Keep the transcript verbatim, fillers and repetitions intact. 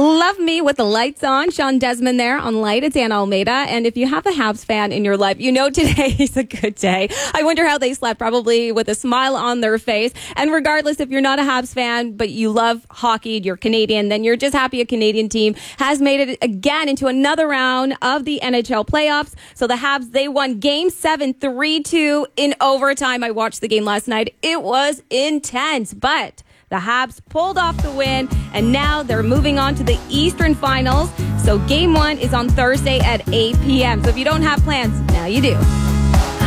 Love Me with the Lights On. Sean Desmond there on Light. It's Anna Almeida. And if you have a Habs fan in your life, you know today is a good day. I wonder how they slept, probably with a smile on their face. And regardless, if you're not a Habs fan, but you love hockey, you're Canadian, then you're just happy a Canadian team has made it again into another round of the N H L playoffs. So the Habs, they won Game seven, three two in overtime. I watched the game last night. It was intense, but the Habs pulled off the win, and now they're moving on to the Eastern Finals. So game one is on Thursday at eight p.m. So if you don't have plans, now you do.